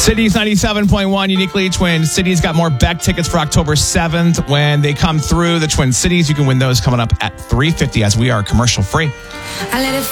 Cities 97.1, uniquely Twin Cities. Got more Beck tickets for October 7th. When they come through the Twin Cities, you can win those coming up at 3:50 as we are commercial free. I let it